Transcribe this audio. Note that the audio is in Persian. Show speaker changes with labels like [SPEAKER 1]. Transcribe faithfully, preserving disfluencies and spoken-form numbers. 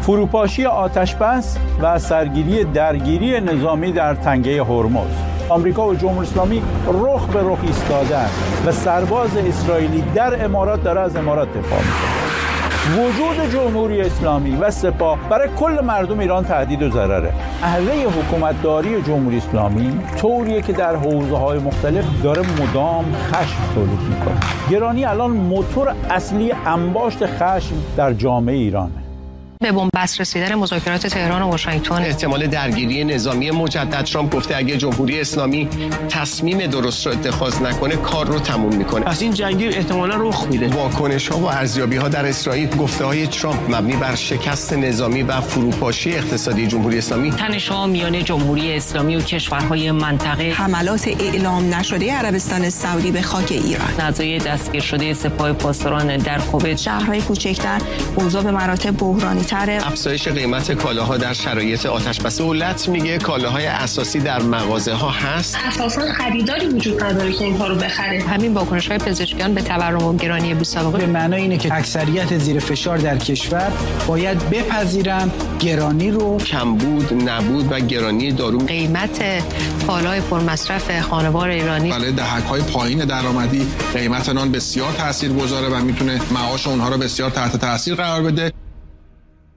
[SPEAKER 1] فروپاشی آتش‌بس و سرگیری درگیری نظامی در تنگه هرمز. آمریکا و جمهوری اسلامی رخ به رخ ایستادند و سرباز اسرائیلی در امارات داره از امارات دفاع میکنه. وجود جمهوری اسلامی و سپاه برای کل مردم ایران تهدید و ضرره. نحوه حکومتداری جمهوری اسلامی طوریه که در حوزه‌های مختلف داره مدام خشم تولید میکنه. گرانی الان موتور اصلی انباشت خشم در جامعه ایرانه.
[SPEAKER 2] به بنبست رسیدن مذاکرات تهران و واشنگتن،
[SPEAKER 3] احتمال درگیری نظامی مجدد، ترامپ گفته اگه جمهوری اسلامی تصمیم درست رو اتخاذ نکنه کار رو تموم میکنه.
[SPEAKER 4] پس این جنگ احتمالاً رخ میده.
[SPEAKER 3] واکنش ها و ارزیابی ها در اسرائیل، گفته های ترامپ مبنی بر شکست نظامی و فروپاشی اقتصادی جمهوری اسلامی،
[SPEAKER 5] تنش‌ها میان جمهوری اسلامی و کشورهای منطقه،
[SPEAKER 6] حملات اعلام نشده عربستان سعودی به خاک ایران،
[SPEAKER 5] نزاعی دستگیر شده سپاه پاسداران در کویت،
[SPEAKER 6] شهرهای کوچکتر اوضاع به مراتب بحرانی تره،
[SPEAKER 3] افزایش قیمت کالاها در شرایط آتش‌بس. دولت میگه کالاهای اساسی در مغازه ها هست،
[SPEAKER 7] اساساً خریداری وجود نداره که اینها رو بخره.
[SPEAKER 2] همین واکنش‌های پزشکیان به تورم و گرانی بی‌سابقه
[SPEAKER 4] به معنای اینه که اکثریت زیر فشار در کشور باید بپذیرن گرانی رو،
[SPEAKER 3] کمبود، نبود و گرانی دارو.
[SPEAKER 2] قیمت کالای پرمصرف خانوار ایرانی
[SPEAKER 8] برای دهک‌های پایین درآمدی قیمت نان بسیار تاثیرگذاره و میتونه معاش اونها رو بسیار تحت تاثیر قرار بده.